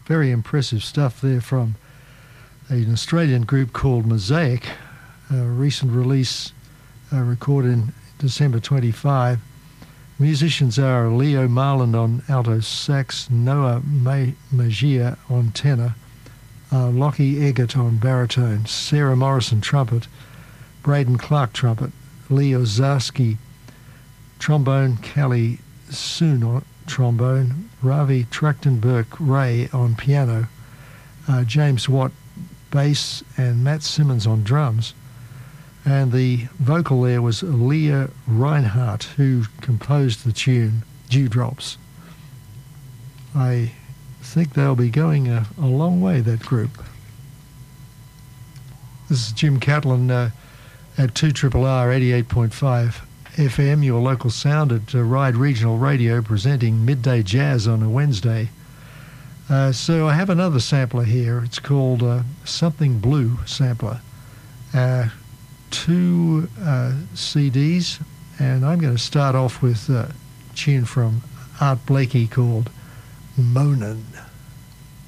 very impressive stuff there from an Australian group called Mosaic, a recent release recorded in December 25. Musicians are Leo Marland on alto sax, Noah Magia on tenor, Lockie Eggert on baritone, Sarah Morrison trumpet, Braden Clark trumpet, Lee Ozarski trombone, Callie Soon on trombone, Ravi Trachtenberg-Ray on piano, James Watt bass, and Matt Simmons on drums. And the vocal there was Leah Reinhardt, who composed the tune Dewdrops. I think they'll be going a long way, that group. This is Jim Catlin at 2RRR 88.5 FM, your local sound at Ryde Regional Radio, presenting Midday Jazz on a Wednesday. So I have another sampler here. It's called Something Blue sampler. 2 CDs, and I'm going to start off with a tune from Art Blakey called Moanin'.